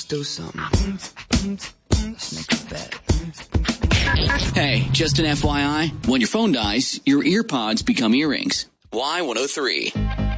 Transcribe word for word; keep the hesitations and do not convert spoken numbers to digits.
do something. Let's make a bet. Hey, just an F Y I. When your phone dies, your ear pods become earrings. Y one oh three.